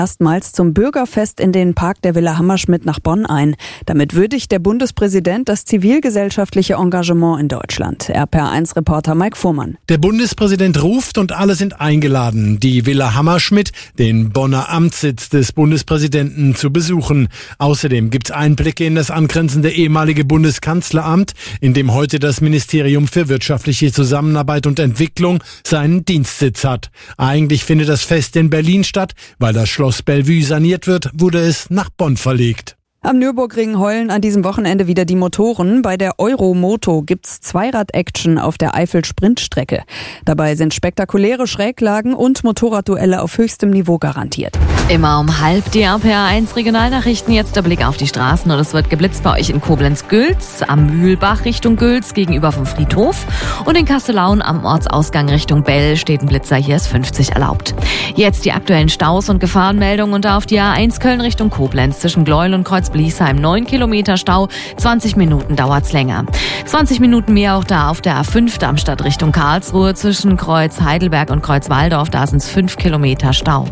erstmals zum Bürgerfest in den Park der Villa Hammerschmidt nach Bonn ein. Damit würdigt der Bundespräsident das zivilgesellschaftliche Engagement in Deutschland. RPR1-Reporter Mike Fuhrmann. Der Bundespräsident ruft und alle sind eingeladen, die Villa Hammerschmidt, den Bonner Amtssitz des Bundespräsidenten, zu besuchen. Außerdem gibt's Einblicke in das angrenzende ehemalige Bundeskanzleramt, in dem heute das Ministerium für wirtschaftliche Zusammenarbeit und Entwicklung seinen Dienstsitz hat. Eigentlich findet das Fest in Berlin statt. Weil das Schloss Bellevue saniert wird, wurde es nach Bonn verlegt. Am Nürburgring heulen an diesem Wochenende wieder die Motoren. Bei der Euromoto gibt's Zweirad-Action auf der Eifel-Sprintstrecke. Dabei sind spektakuläre Schräglagen und Motorradduelle auf höchstem Niveau garantiert. Immer um 12:30 die RPR1 Regionalnachrichten. Jetzt der Blick auf die Straßen und es wird geblitzt bei euch in Koblenz-Gülz, am Mühlbach Richtung Gülz gegenüber vom Friedhof und in Kastellaun am Ortsausgang Richtung Bell steht ein Blitzer, hier ist 50 erlaubt. Jetzt die aktuellen Staus und Gefahrenmeldungen und auf die A1 Köln Richtung Koblenz zwischen Gleuel und Kreuz-Bliesheim 9 Kilometer Stau, 20 Minuten dauert's länger. 20 Minuten mehr auch da auf der A5 Darmstadt Richtung Karlsruhe zwischen Kreuz Heidelberg und Kreuz Waldorf, da sind's 5 Kilometer Stau.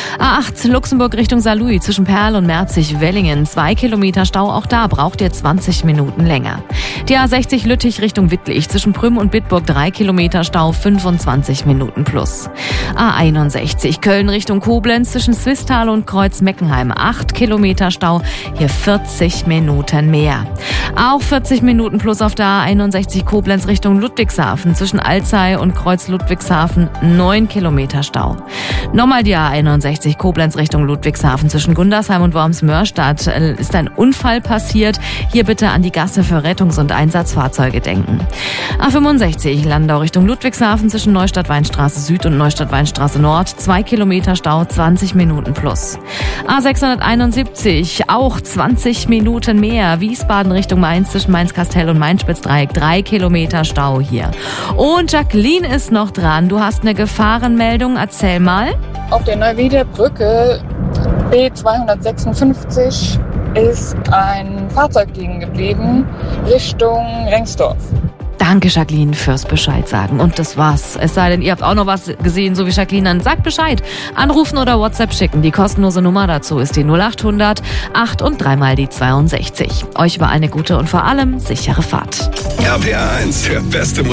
A8 Luxemburg Richtung Saarlouis zwischen Perl und Merzig-Wellingen 2 Kilometer Stau, auch da braucht ihr 20 Minuten länger. Die A60 Lüttich Richtung Wittlich zwischen Prüm und Bitburg 3 Kilometer Stau, 25 Minuten plus. A61 Köln Richtung Koblenz zwischen Swisttal und Kreuz Meckenheim 8 Kilometer Stau, hier 40 Minuten mehr. Auch 40 Minuten plus auf der A61 Koblenz Richtung Ludwigshafen zwischen Alzey und Kreuz Ludwigshafen 9 Kilometer Stau. Nochmal die A61 Koblenz Richtung Ludwigshafen zwischen Gundersheim und Worms-Mörstadt ist ein Unfall passiert. Hier bitte an die Gasse für Rettungs- und Einsatzfahrzeuge denken. A65 Landau Richtung Ludwigshafen zwischen Neustadt-Weinstraße Süd und Neustadt-Weinstraße Nord 2 Kilometer Stau, 20 Minuten plus. A671 auch 20 Minuten mehr. Wiesbaden Richtung Mainz zwischen Mainz-Kastell und Mainz-Spitzdreieck 3 Kilometer Stau hier. Und Jacqueline ist noch dran. Du hast eine Gefahrenmeldung. Erzähl mal. Auf der Neuwieder Brücke B256 ist ein Fahrzeug liegen geblieben Richtung Rengsdorf. Danke, Jacqueline, fürs Bescheid sagen. Und das war's. Es sei denn, ihr habt auch noch was gesehen, so wie Jacqueline, dann sagt Bescheid. Anrufen oder WhatsApp schicken. Die kostenlose Nummer dazu ist die 0800 8 und 3 mal die 62. Euch über eine gute und vor allem sichere Fahrt. RPR1, der beste